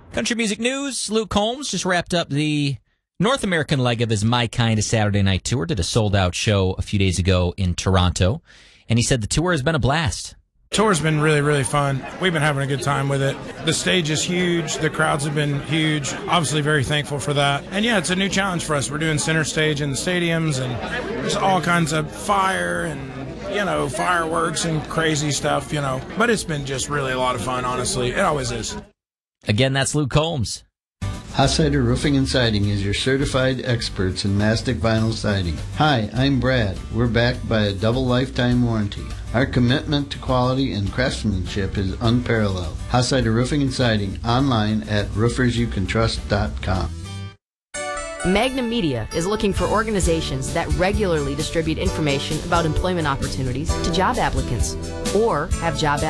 Country music news. Luke Combs just wrapped up the North American leg of his My Kind of Saturday Night tour. Did a sold-out show a few days ago in Toronto. And he said the tour has been a blast. Tour's been really, really fun. We've been having a good time with it. The stage is huge. The crowds have been huge. Obviously very thankful for that. And yeah, it's a new challenge for us. We're doing center stage in the stadiums, and there's all kinds of fire and, fireworks and crazy stuff, But it's been just really a lot of fun, honestly. It always is. Again, that's Luke Combs. Hossider Roofing and Siding is your certified experts in mastic vinyl siding. Hi, I'm Brad. We're backed by a double lifetime warranty. Our commitment to quality and craftsmanship is unparalleled. Hossider Roofing and Siding, online at roofersyoucantrust.com. Magnum Media is looking for organizations that regularly distribute information about employment opportunities to job applicants or have job